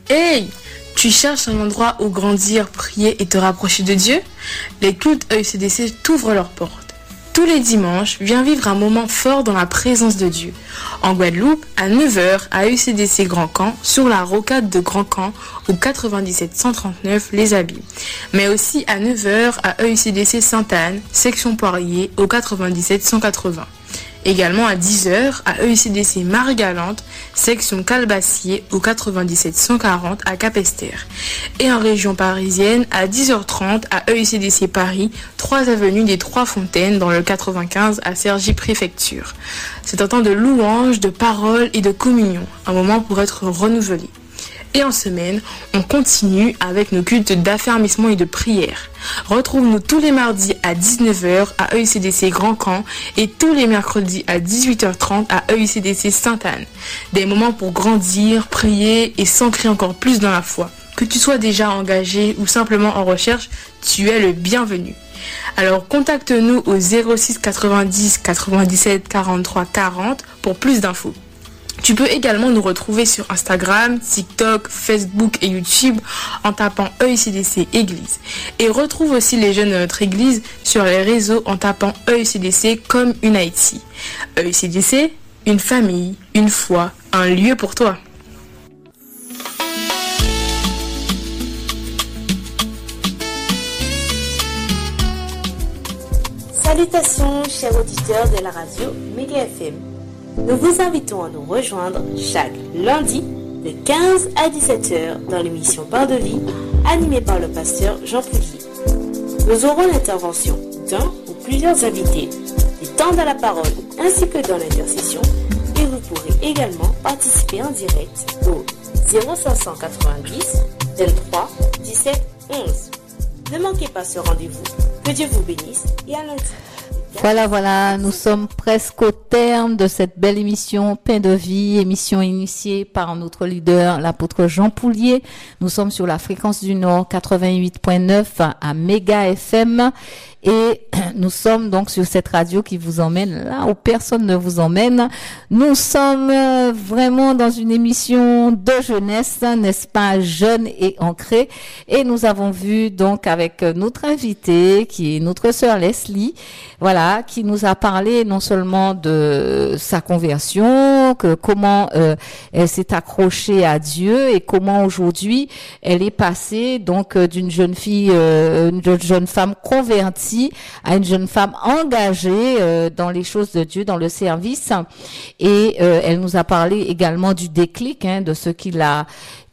Hey! Tu cherches un endroit où grandir, prier et te rapprocher de Dieu? Les cultes EUCDC t'ouvrent leurs portes. Tous les dimanches, viens vivre un moment fort dans la présence de Dieu. En Guadeloupe, à 9h, à EUCDC Grand Camp, sur la rocade de Grand Camp, au 97 139 Les Abîmes. Mais aussi à 9h, à EUCDC Sainte-Anne, section Poirier, au 97 180. Également à 10h, à EUCDC Marie-Galante, section Calbassier, au 97 140 à Cap-Esther. Et en région parisienne, à 10h30, à EUCDC Paris, 3 avenue des Trois Fontaines, dans le 95 à Cergy-Préfecture. C'est un temps de louange, de parole et de communion, un moment pour être renouvelé. Et en semaine, on continue avec nos cultes d'affermissement et de prière. Retrouve-nous tous les mardis à 19h à EUCDC Grand Camp et tous les mercredis à 18h30 à EUCDC Sainte-Anne. Des moments pour grandir, prier et s'ancrer encore plus dans la foi. Que tu sois déjà engagé ou simplement en recherche, tu es le bienvenu. Alors contacte-nous au 06 90 97 43 40 pour plus d'infos. Tu peux également nous retrouver sur Instagram, TikTok, Facebook et YouTube en tapant EUCDC Église. Et retrouve aussi les jeunes de notre église sur les réseaux en tapant EUCDC comme une Haïti. EUCDC, une famille, une foi, un lieu pour toi. Salutations, chers auditeurs de la radio Méga FM. Nous vous invitons à nous rejoindre chaque lundi de 15 à 17h dans l'émission Pain de vie animée par le pasteur Jean Poulier. Nous aurons l'intervention d'un ou plusieurs invités, des temps de la parole ainsi que dans l'intercession et vous pourrez également participer en direct au 0590 23 17 11. Ne manquez pas ce rendez-vous. Que Dieu vous bénisse et à lundi. Voilà, nous sommes presque au terme de cette belle émission Pain de vie, émission initiée par notre leader, l'apôtre Jean Poulier. Nous sommes sur la fréquence du Nord 88.9 à Méga FM et nous sommes donc sur cette radio qui vous emmène là où personne ne vous emmène. Nous sommes vraiment dans une émission de jeunesse, n'est-ce pas, jeune et ancrée. Et nous avons vu donc avec notre invité qui est notre sœur Leslie, voilà, qui nous a parlé non seulement de sa conversion, que comment elle s'est accrochée à Dieu et comment aujourd'hui elle est passée donc d'une jeune fille, une jeune femme convertie à une jeune femme engagée dans les choses de Dieu, dans le service. Et elle nous a parlé également du déclic, de ce qu'il a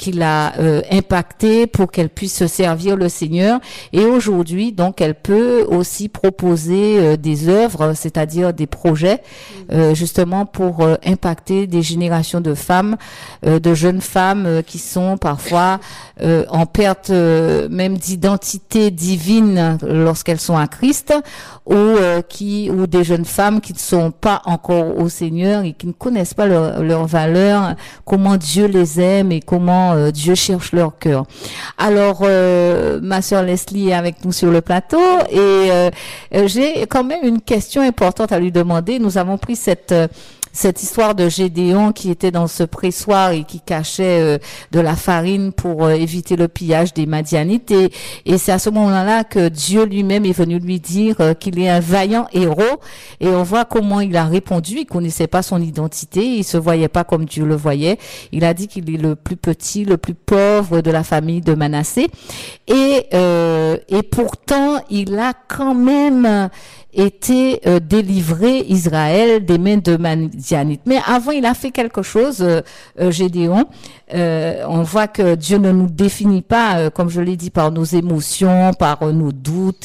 impacté pour qu'elle puisse servir le Seigneur. Et aujourd'hui, donc, elle peut aussi proposer des œuvres, c'est-à-dire des projets, justement pour impacter des générations de femmes, de jeunes femmes qui sont parfois en perte même d'identité divine lorsqu'elles sont à Christ, ou des jeunes femmes qui ne sont pas encore au Seigneur et qui ne connaissent pas leur valeur, comment Dieu les aime et comment Dieu cherche leur cœur. Alors, ma sœur Leslie est avec nous sur le plateau et j'ai quand même une question importante à lui demander. Nous avons pris cette histoire de Gédéon qui était dans ce pressoir et qui cachait de la farine pour éviter le pillage des Madianites. Et c'est à ce moment-là que Dieu lui-même est venu lui dire qu'il est un vaillant héros. Et on voit comment il a répondu. Il connaissait pas son identité. Il se voyait pas comme Dieu le voyait. Il a dit qu'il est le plus petit, le plus pauvre de la famille de Manassé. Et pourtant, il a quand même été délivré Israël des mains de Madianites. Mais avant, il a fait quelque chose, Gédéon. On voit que Dieu ne nous définit pas, comme je l'ai dit, par nos émotions, par nos doutes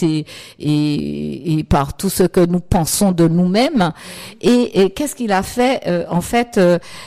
et par tout ce que nous pensons de nous-mêmes. Et qu'est-ce qu'il a fait? En fait,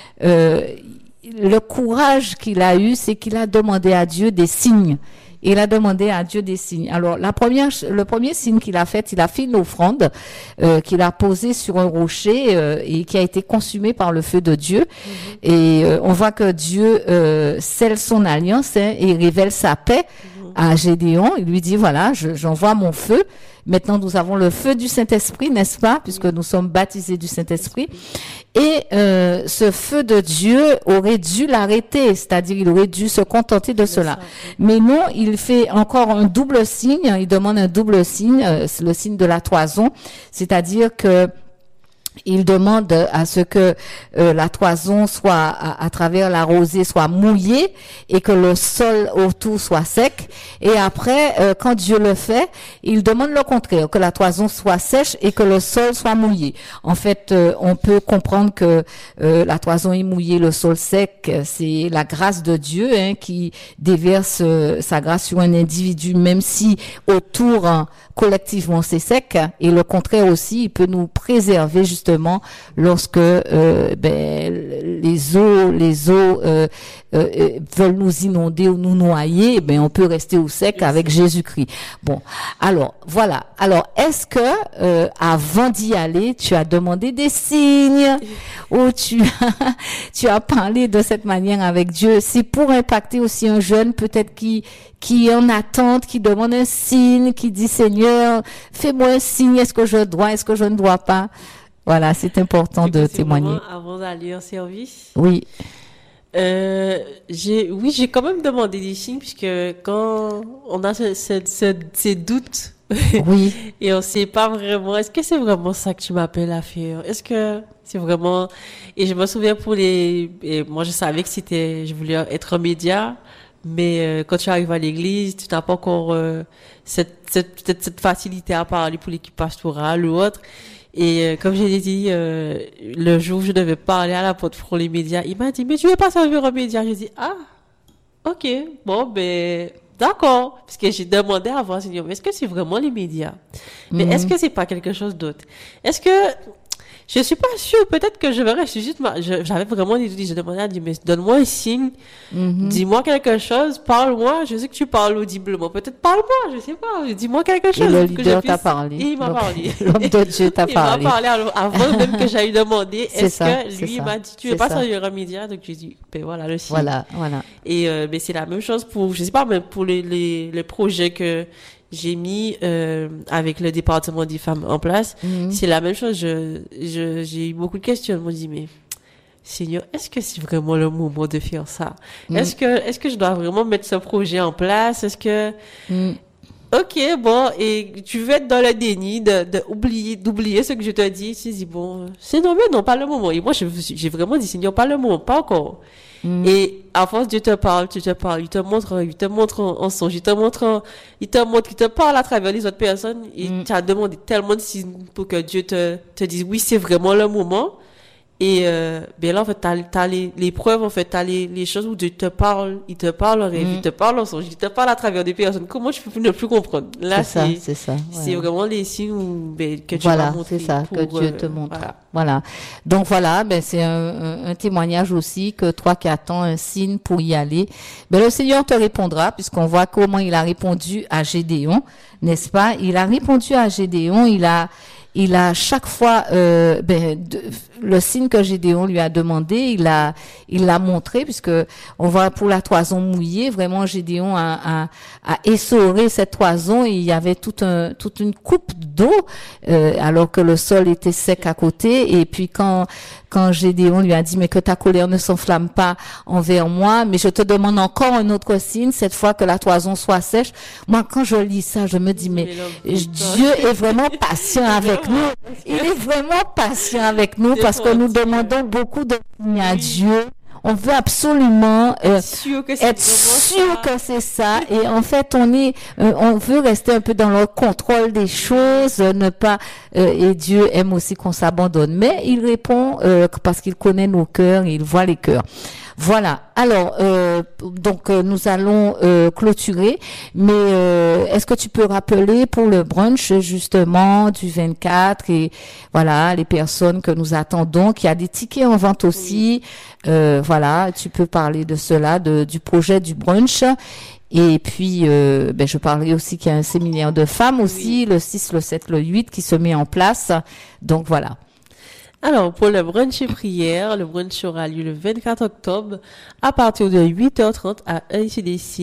le courage qu'il a eu, c'est qu'il a demandé à Dieu des signes. Il a demandé à Dieu des signes. Alors, le premier signe qu'il a fait, il a fait une offrande qu'il a posée sur un rocher et qui a été consumée par le feu de Dieu. Et on voit que Dieu scelle son alliance et révèle sa paix à Gédéon. Il lui dit, voilà, j'envoie mon feu. Maintenant, nous avons le feu du Saint-Esprit, n'est-ce pas? Puisque nous sommes baptisés du Saint-Esprit. Et ce feu de Dieu aurait dû l'arrêter, c'est-à-dire il aurait dû se contenter de cela. Mais non, il fait encore un double signe, il demande un double signe, c'est le signe de la toison, c'est-à-dire que il demande à ce que la toison soit, à travers la rosée, soit mouillée et que le sol autour soit sec. Et après, quand Dieu le fait, il demande le contraire, que la toison soit sèche et que le sol soit mouillé. En fait, on peut comprendre que la toison est mouillée, le sol sec, c'est la grâce de Dieu qui déverse sa grâce sur un individu, même si autour, collectivement, c'est sec. Et le contraire aussi, il peut nous préserver justement lorsque les eaux veulent nous inonder ou nous noyer, on peut rester au sec avec Jésus-Christ. Bon, alors voilà. Alors est-ce que avant d'y aller, tu as demandé des signes ou tu as parlé de cette manière avec Dieu? C'est pour impacter aussi un jeune peut-être qui est en attente, qui demande un signe, qui dit Seigneur, fais-moi un signe, est-ce que je dois, est-ce que je ne dois pas? Voilà, c'est important de témoigner. Avant d'aller en service. Oui. J'ai quand même demandé des signes puisque quand on a ces doutes. Oui. Et on sait pas vraiment, est-ce que c'est vraiment ça que tu m'appelles à faire? Est-ce que c'est vraiment, et je me souviens moi je savais que je voulais être un média. Mais quand tu arrives à l'église, tu n'as pas encore cette facilité à parler pour l'équipe pastorale ou autre. Et comme je l'ai dit, le jour où je devais parler à la porte pour les médias, il m'a dit, mais tu veux pas servir aux médias? J'ai dit, ah, ok, bon, d'accord. Parce que j'ai demandé à voir, Seigneur, mais est-ce que c'est vraiment les médias? Mais est-ce que c'est pas quelque chose d'autre? Est-ce que, je suis pas sûre, peut-être que je verrai, j'avais vraiment des doutes, je demandais à Dieu, mais donne-moi un signe, dis-moi quelque chose, parle-moi, je sais que tu parles audiblement, peut-être parle-moi, je sais pas, dis-moi quelque chose. Et le leader t'a parlé. Il m'a parlé. L'homme de Dieu t'a parlé. Il m'a parlé avant même que j'aille demander, il m'a dit, tu veux pas servir un média? Donc j'ai dit, voilà, le signe. Voilà. Et, mais c'est la même chose pour, je sais pas, même pour les projets que j'ai mis avec le département des femmes en place, c'est la même chose. J'ai eu beaucoup de questions. Je me dis, mais Seigneur, est-ce que c'est vraiment le moment de faire ça? Est-ce que je dois vraiment mettre ce projet en place? Est-ce que ok, bon, et tu veux être dans le déni d'oublier ce que je te dis? Tu dis, bon, c'est non, mais non, pas le moment. Et moi, j'ai vraiment dit, Seigneur, pas le moment, pas encore. Et à force, Dieu te parle, il te montre en songe, il te parle à travers les autres personnes, et tu as demandé tellement de signes pour que Dieu te dise, oui, c'est vraiment le moment. Et là, en fait, t'as les preuves, en fait, t'as les choses où Dieu te parle, il te parle en rêve, il te parle en songe, il te parle à travers des personnes. Comment je peux ne plus comprendre? Là, c'est ça. C'est vraiment les signes que Dieu voilà, m'a montré. C'est ça, que Dieu te montre. Voilà. Donc voilà, c'est un témoignage aussi que toi qui attends un signe pour y aller, le Seigneur te répondra, puisqu'on voit comment il a répondu à Gédéon, n'est-ce pas? Il a répondu à Gédéon, il a chaque fois le signe que Gédéon lui a demandé, il l'a montré, puisque on voit pour la toison mouillée, vraiment Gédéon a essoré cette toison et il y avait toute une coupe d'eau alors que le sol était sec à côté. Et puis quand Gédéon lui a dit, mais que ta colère ne s'enflamme pas envers moi, mais je te demande encore un autre signe, cette fois que la toison soit sèche. Moi, quand je lis ça, je me dis, mais Dieu est vraiment patient avec nous. Il est vraiment patient avec nous parce que nous demandons beaucoup de signes à Dieu. On veut absolument être sûr que c'est ça. Et en fait, on veut rester un peu dans le contrôle des choses, ne pas. Et Dieu aime aussi qu'on s'abandonne. Mais il répond parce qu'il connaît nos cœurs, il voit les cœurs. Voilà. Alors, donc nous allons clôturer. Mais est-ce que tu peux rappeler pour le brunch justement du 24 et voilà les personnes que nous attendons, qu'il y a des tickets en vente aussi. Voilà, tu peux parler de cela, du projet du brunch. Et puis, je parlerai aussi qu'il y a un séminaire de femmes aussi, le 6, le 7, le 8 qui se met en place. Donc voilà. Alors, pour le brunch et prière, le brunch aura lieu le 24 octobre à partir de 8h30 à ECDC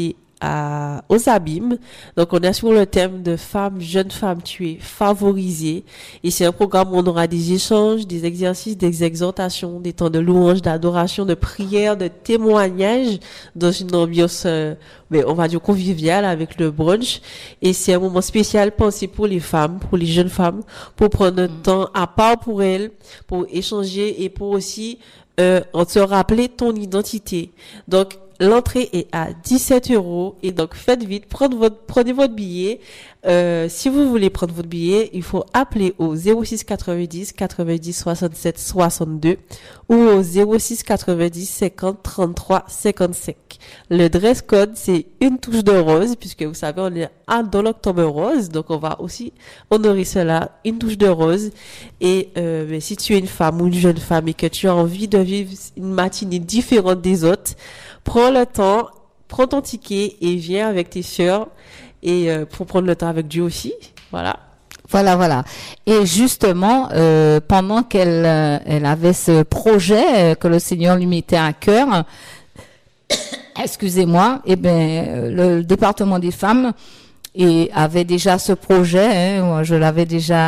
aux abîmes. Donc, on est sur le thème de femmes, jeunes femmes tuées, favorisées. Et c'est un programme où on aura des échanges, des exercices, des exhortations, des temps de louange, d'adoration, de prière, de témoignages dans une ambiance, on va dire conviviale avec le brunch. Et c'est un moment spécial pensé pour les femmes, pour les jeunes femmes, pour prendre un temps à part pour elles, pour échanger et pour aussi se rappeler ton identité. Donc, l'entrée est à 17 € et donc faites vite, prenez votre billet. Si vous voulez prendre votre billet, il faut appeler au 06 90 90 67 62 ou au 06 90 50 33 55. Le dress code, c'est une touche de rose, puisque vous savez, on est dans l'octobre rose, donc on va aussi honorer cela, une touche de rose. Et mais si tu es une femme ou une jeune femme et que tu as envie de vivre une matinée différente des autres, prends le temps, prends ton ticket et viens avec tes sœurs et pour prendre le temps avec Dieu aussi. Voilà. Voilà. Et justement, pendant qu'elle avait ce projet que le Seigneur lui mettait à cœur, excusez-moi, le département des femmes avait déjà ce projet. Moi, je l'avais déjà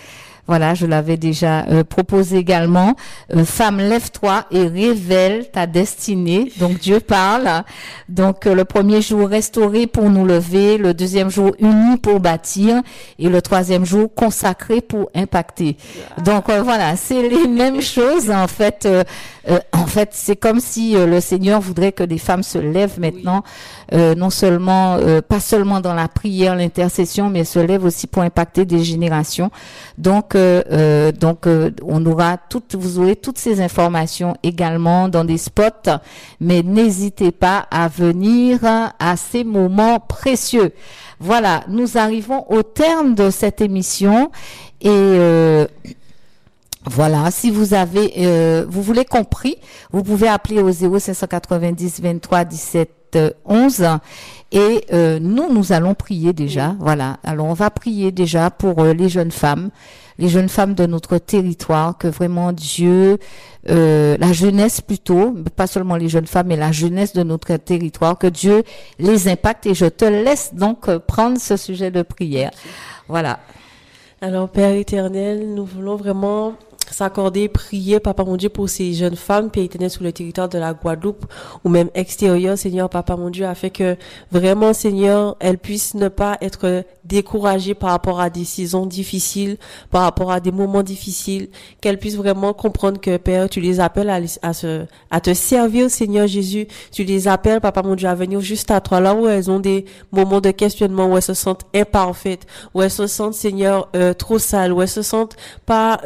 proposé également. Femme, lève-toi et révèle ta destinée. Donc Dieu parle. Donc le premier jour restauré pour nous lever, le deuxième jour uni pour bâtir et le troisième jour consacré pour impacter. Donc voilà, c'est les mêmes choses en fait. C'est comme si le Seigneur voudrait que des femmes se lèvent maintenant, non seulement, pas seulement dans la prière, l'intercession, mais se lèvent aussi pour impacter des générations. Donc, on aura vous aurez toutes ces informations également dans des spots, mais n'hésitez pas à venir à ces moments précieux. Voilà, nous arrivons au terme de cette émission et voilà, si vous voulez compris, vous pouvez appeler au 0590 23 17 11 et nous allons prier déjà. Voilà, alors on va prier déjà pour les jeunes femmes de notre territoire, que vraiment Dieu, la jeunesse plutôt, pas seulement les jeunes femmes, mais la jeunesse de notre territoire, que Dieu les impacte. Et je te laisse donc prendre ce sujet de prière. Voilà. Alors, Père éternel, nous voulons vraiment s'accorder, prier, Papa mon Dieu, pour ces jeunes femmes, Père éternel, sur le territoire de la Guadeloupe ou même extérieur, Seigneur, Papa mon Dieu, afin que vraiment, Seigneur, elles puissent ne pas être découragées par rapport à des saisons difficiles, par rapport à des moments difficiles, qu'elles puissent vraiment comprendre que, Père, tu les appelles à te servir, Seigneur Jésus, tu les appelles, Papa mon Dieu, à venir juste à toi, là où elles ont des moments de questionnement, où elles se sentent imparfaites, où elles se sentent, Seigneur, trop sales, où elles se sentent pas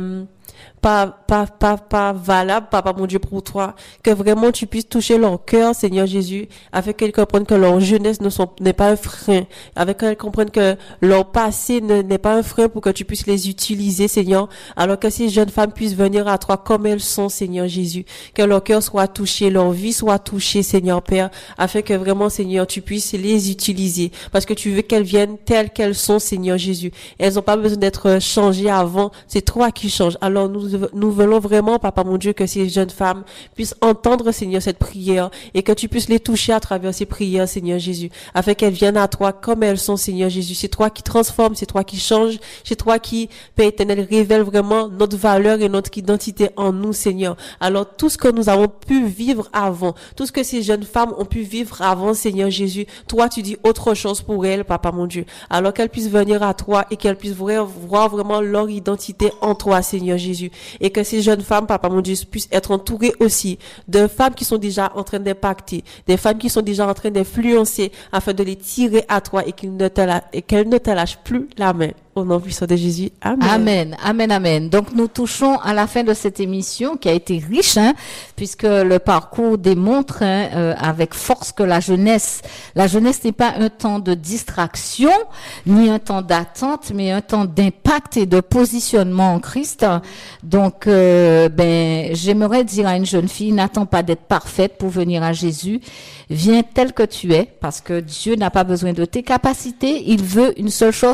valable, Papa mon Dieu, pour toi, que vraiment tu puisses toucher leur cœur, Seigneur Jésus, afin qu'elles comprennent que leur jeunesse n'est pas un frein, afin qu'elles comprennent que leur passé n'est pas un frein pour que tu puisses les utiliser, Seigneur, alors que ces jeunes femmes puissent venir à toi comme elles sont, Seigneur Jésus, que leur cœur soit touché, leur vie soit touchée, Seigneur Père, afin que vraiment, Seigneur, tu puisses les utiliser, parce que tu veux qu'elles viennent telles qu'elles sont, Seigneur Jésus. Elles n'ont pas besoin d'être changées avant, c'est toi qui changes. Alors nous voulons vraiment, Papa mon Dieu, que ces jeunes femmes puissent entendre, Seigneur, cette prière et que tu puisses les toucher à travers ces prières, Seigneur Jésus, afin qu'elles viennent à toi comme elles sont, Seigneur Jésus. C'est toi qui transformes, c'est toi qui changes, c'est toi qui, Père éternel, révèle vraiment notre valeur et notre identité en nous, Seigneur. Alors tout ce que nous avons pu vivre avant, tout ce que ces jeunes femmes ont pu vivre avant, Seigneur Jésus, toi tu dis autre chose pour elles, Papa mon Dieu. Alors qu'elles puissent venir à toi et qu'elles puissent voir vraiment leur identité en toi, Seigneur Jésus. Et que ces jeunes femmes, Papa mon Dieu, puissent être entourées aussi de femmes qui sont déjà en train d'impacter, des femmes qui sont déjà en train d'influencer afin de les tirer à toi et qu'elles ne te lâchent plus la main. Au nom puissant de Jésus. Amen. Amen. Donc, nous touchons à la fin de cette émission qui a été riche, puisque le parcours démontre avec force que la jeunesse n'est pas un temps de distraction, ni un temps d'attente, mais un temps d'impact et de positionnement en Christ. Donc, j'aimerais dire à une jeune fille, n'attends pas d'être parfaite pour venir à Jésus. Viens tel que tu es, parce que Dieu n'a pas besoin de tes capacités. Il veut une seule chose, ton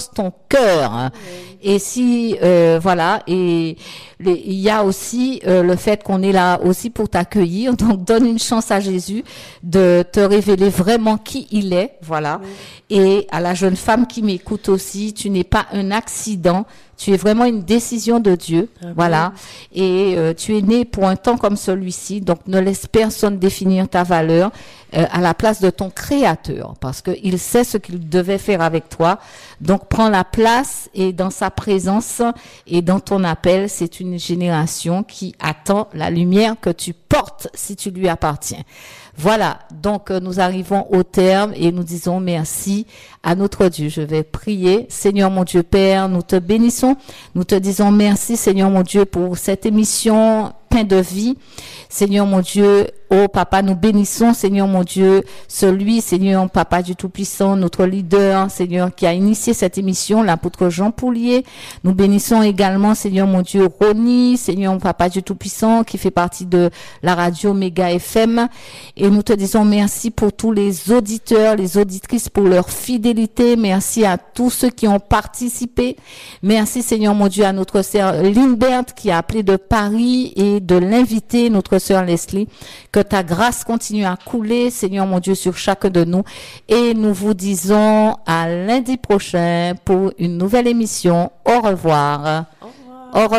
cœur. Et si voilà, et il y a aussi le fait qu'on est là aussi pour t'accueillir. Donc donne une chance à Jésus de te révéler vraiment qui il est, voilà. Et à la jeune femme qui m'écoute aussi, tu n'es pas un accident. Tu es vraiment une décision de Dieu, voilà. Et tu es né pour un temps comme celui-ci, donc ne laisse personne définir ta valeur à la place de ton Créateur, parce que il sait ce qu'il devait faire avec toi. Donc prends la place et dans sa présence et dans ton appel, c'est une génération qui attend la lumière que tu portes si tu lui appartiens. Voilà, donc nous arrivons au terme et nous disons merci à notre Dieu. Je vais prier. Seigneur mon Dieu Père, nous te bénissons. Nous te disons merci Seigneur mon Dieu pour cette émission Pain de vie. Seigneur mon Dieu, oh Papa, nous bénissons Seigneur mon Dieu, celui Seigneur Papa du Tout-Puissant, notre leader Seigneur qui a initié cette émission, l'apôtre Jean Poulier. Nous bénissons également Seigneur mon Dieu Ronnie, Seigneur Papa du Tout-Puissant qui fait partie de la radio Méga FM. Et nous te disons merci pour tous les auditeurs, les auditrices pour leur fidélité. Merci à tous ceux qui ont participé. Merci Seigneur mon Dieu à notre sœur Lindbert qui a appelé de Paris et de l'inviter, notre sœur Leslie. Que ta grâce continue à couler, Seigneur mon Dieu, sur chacun de nous. Et nous vous disons à lundi prochain pour une nouvelle émission. Au revoir. Au revoir. Au revoir.